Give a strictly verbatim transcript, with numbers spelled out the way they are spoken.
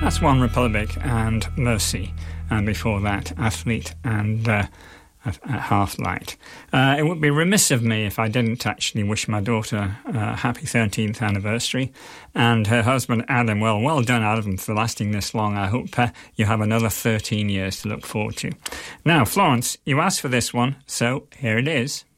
That's One Republic and Mercy, and before that, Athlete and uh, Half Light. Uh, it would be remiss of me if I didn't actually wish my daughter a uh, happy thirteenth anniversary, and her husband Adam. Well, well done, Adam, for lasting this long. I hope uh, you have another thirteen years to look forward to. Now, Florence, you asked for this one, so here it is.